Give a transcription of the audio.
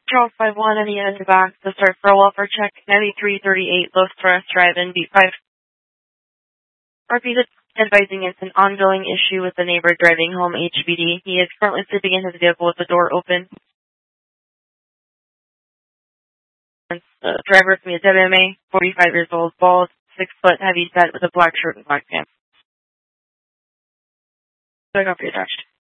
Charles 51 on the end of the back. The start for a welfare check. 9338 Los Torres Drive-In, Beat 5. Repeated advising it's an ongoing issue with the neighbor driving home HBD. He is currently sleeping in his vehicle with the door open. The driver from the WMA, 45 years old, bald, 6 foot, heavy set with a black shirt and black pants. So I got for you attached.